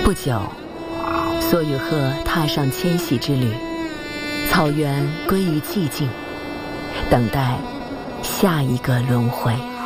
不久，索与鹤踏上迁徙之旅，草原归于寂静，等待下一个轮回。